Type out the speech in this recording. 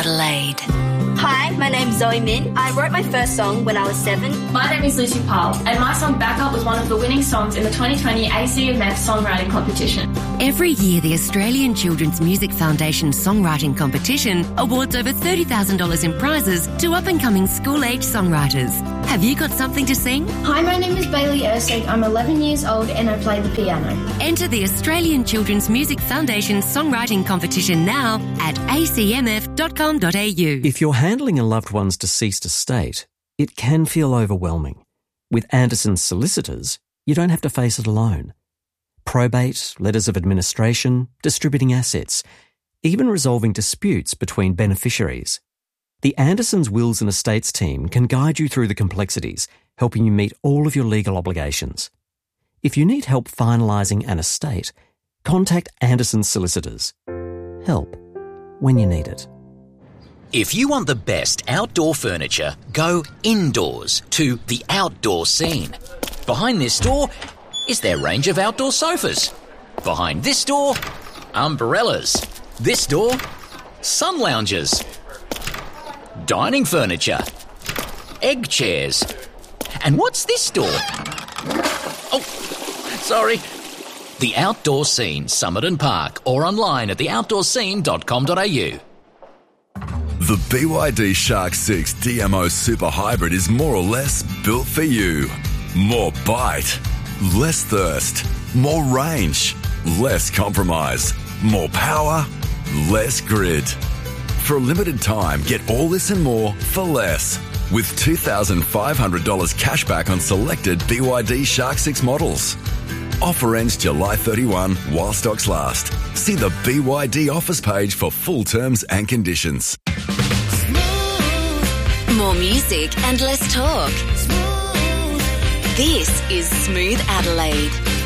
Adelaide. Hi, my name's Zoe Min. I wrote my first song when I was 7. My name is Lucy Powell, and my song Backup was one of the winning songs in the 2020 ACMF Songwriting Competition. Every year, the Australian Children's Music Foundation Songwriting Competition awards over $30,000 in prizes to up-and-coming school-age songwriters. Have you got something to sing? Hi, my name is Bailey Ersig. I'm 11 years old and I play the piano. Enter the Australian Children's Music Foundation Songwriting Competition now at acmf.com.au. If you're handling a loved one's deceased estate, it can feel overwhelming. With Anderson's solicitors, you don't have to face it alone. Probate, letters of administration, distributing assets, even resolving disputes between beneficiaries. The Anderson's Wills and Estates team can guide you through the complexities, helping you meet all of your legal obligations. If you need help finalising an estate, contact Anderson's solicitors. Help when you need it. If you want the best outdoor furniture, go indoors to the Outdoor Scene. Behind this door is their range of outdoor sofas. Behind this door, umbrellas. This door, sun lounges. Dining furniture. Egg chairs. And what's this door? Oh, sorry. The Outdoor Scene, Somerton Park, or online at theoutdoorscene.com.au. The BYD Shark 6 DMO Super Hybrid is more or less built for you. More bite, less thirst, more range, less compromise, more power, less grid. For a limited time, get all this and more for less. With $2,500 cash back on selected BYD Shark 6 models. Offer ends July 31 while stocks last. See the BYD offers page for full terms and conditions. More music and less talk. This is Smooth Adelaide.